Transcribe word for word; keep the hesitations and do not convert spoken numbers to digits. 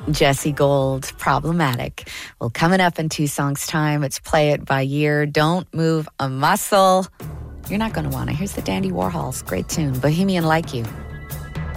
Jesse Gold, Problematic. Well, coming up in two songs' time, it's Play It by Year, Don't Move a Muscle. You're not going to want to. Here's the Dandy Warhols. Great tune. Bohemian Like You.